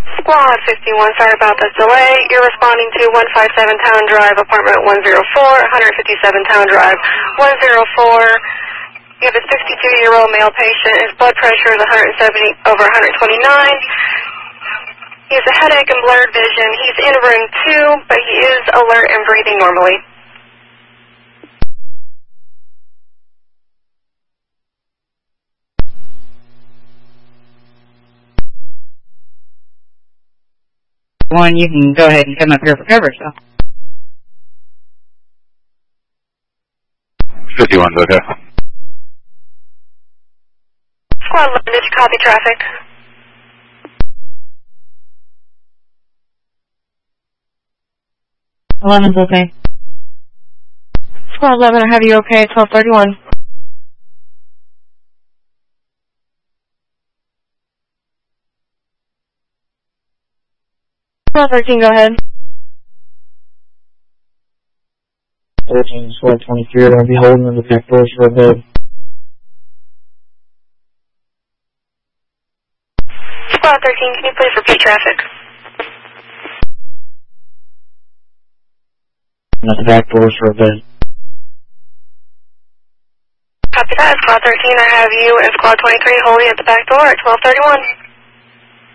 Squad 51, sorry about this delay. You're responding to 157 Town Drive, apartment 104, 157 Town Drive, 104. You have a 62-year-old male patient. His blood pressure is 170/129. He has a headache and blurred vision. He's in room 2, but he is alert and breathing normally. One, you can go ahead and come up here for coverage, though. 51's okay. Squad 11, did you copy traffic? Eleven's okay. Squad 11, I have you okay at 1231. Squad 13, go ahead. 13, Squad 23, I'm going to be holding in the back doors for a bit. Squad 13, can you please repeat traffic? I'm at the back doors for a bit. Copy that, Squad 13, I have you and Squad 23 holding at the back door at 1231.